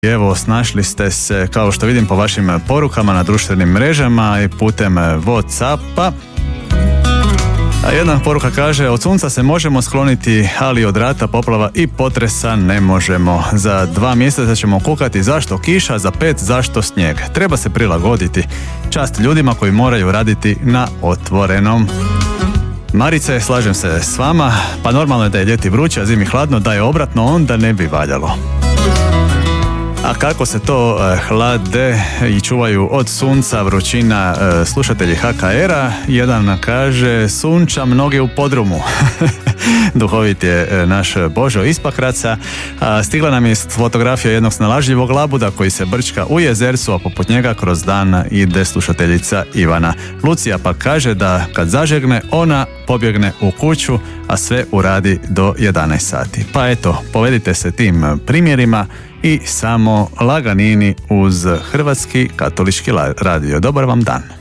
Evo, snašli ste se, kao što vidim po vašim porukama na društvenim mrežama i putem WhatsAppa. A jedna poruka kaže: od sunca se možemo skloniti, ali od rata, poplava i potresa ne možemo. Za 2 mjeseca ćemo kukati zašto kiša, za 5 zašto snijeg. Treba se prilagoditi. Čast ljudima koji moraju raditi na otvorenom. Marice, slažem se s vama, pa normalno je da je ljeti vruće, a zimi hladno, da je obratno onda ne bi valjalo. A kako se to hlade i čuvaju od sunca, vrućina, slušatelji HKR-a? Jedan kaže: sunča mnoge u podrumu. Duhovit je naš Božo iz Pakraca. Stigla nam je fotografija jednog snalažljivog labuda koji se brčka u jezercu, a poput njega kroz dan ide slušateljica Ivana. Lucija pa kaže da kad zažegne, ona pobjegne u kuću, a sve uradi do 11 sati. Pa eto, povedite se tim primjerima i samo laganini uz Hrvatski katolički radio. Dobar vam dan.